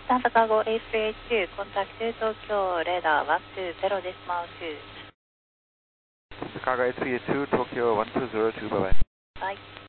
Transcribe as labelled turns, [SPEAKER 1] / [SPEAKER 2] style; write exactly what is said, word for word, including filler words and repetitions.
[SPEAKER 1] Santa Cargo A three eight two, contact Tokyo radar one two zero decimal two.
[SPEAKER 2] Santa Cargo A three eight two, Tokyo one two zero two, bye bye.
[SPEAKER 1] Bye.